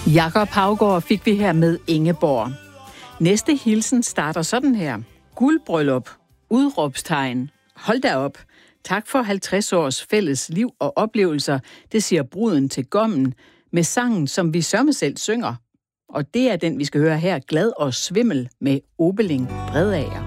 Jakob Haugaard fik vi her med Ingeborg. Næste hilsen starter sådan her. Guldbryllup. Udråbstegn. Hold da op. Tak for 50 års fælles liv og oplevelser, det siger bruden til gommen, med sangen, som vi sørme selv synger. Og det er den, vi skal høre her, Glad og Svimmel med Obeling Bredager.